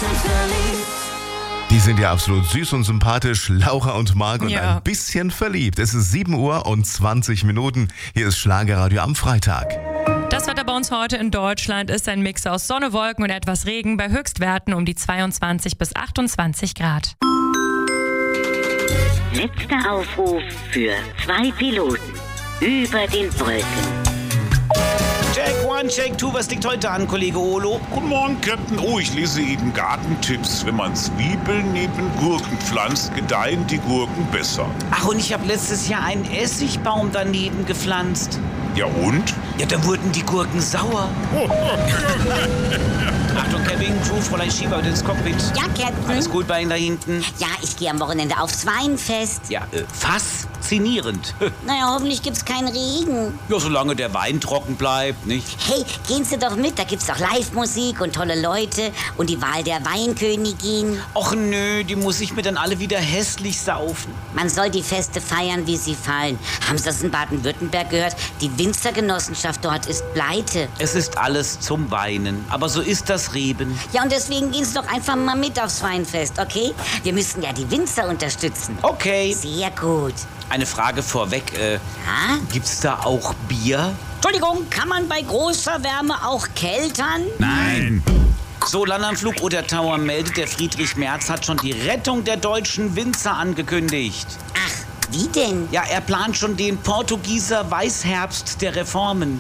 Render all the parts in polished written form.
Die sind ja absolut süß und sympathisch, Laura und Marc, und ein bisschen verliebt. Es ist 7 Uhr und 20 Minuten. Hier ist Schlagerradio am Freitag. Das Wetter bei uns heute in Deutschland ist ein Mix aus Sonne, Wolken und etwas Regen bei Höchstwerten um die 22 bis 28 Grad. Letzter Aufruf für 2 Piloten über den Wolken. Check 1, Check 2, was liegt heute an, Kollege Olo? Guten Morgen, Captain. Oh, ich lese eben Gartentipps. Wenn man Zwiebeln neben Gurken pflanzt, gedeihen die Gurken besser. Ach, und ich habe letztes Jahr einen Essigbaum daneben gepflanzt. Ja und? Ja, da wurden die Gurken sauer. Achtung, Kevin, Crew, Fräulein Schieber ins Cockpit. Ja, Captain. Alles gut bei Ihnen da hinten? Ja, ich gehe am Wochenende aufs Weinfest. Ja, faszinierend. Naja, hoffentlich gibt's keinen Regen. Ja, solange der Wein trocken bleibt, nicht? Hey, gehen Sie doch mit, da gibt's doch Live-Musik und tolle Leute und die Wahl der Weinkönigin. Och nö, die muss ich mir dann alle wieder hässlich saufen. Man soll die Feste feiern, wie sie fallen. Haben Sie das in Baden-Württemberg gehört? Die Winzergenossenschaft dort ist pleite. Es ist alles zum Weinen, aber so ist das Reben. Ja, und deswegen gehen Sie doch einfach mal mit aufs Weinfest, okay? Wir müssen ja die Winzer unterstützen. Okay. Sehr gut. Eine Frage vorweg, Ja? gibt's da auch Bier? Entschuldigung, kann man bei großer Wärme auch keltern? Nein. So, Landanflug oder Tower meldet, der Friedrich Merz hat schon die Rettung der deutschen Winzer angekündigt. Ach, wie denn? Ja, er plant schon den Portugieser Weißherbst der Reformen.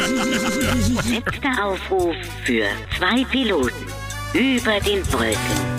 Letzter Aufruf für 2 Piloten über den Wolken.